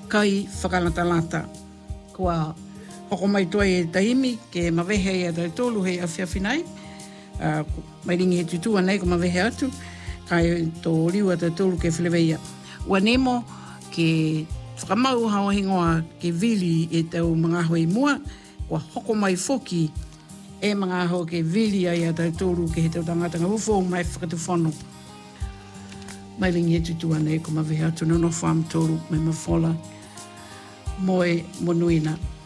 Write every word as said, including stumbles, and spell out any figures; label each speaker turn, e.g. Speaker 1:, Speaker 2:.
Speaker 1: kai whakalatalata. Kua hoko mai toa e taimi ke mawehe e tai tolu hei awhiawhinai. Uh, mai ringi he tutua nei ko mawehe atu. Kai tō riua tai tolu ke whileweia. Ua nemo ke whakamau hawa hingoa ke vili e tau mga hoi mua. Kua hoko mai foki e mga ho ke vili ai a tai tolu ke he tau tangatanga ufo mai whakatuwhono. Mai ringi he tutua nei ko mawehe atu nono whaam tolu me mawhola. Moe monuina.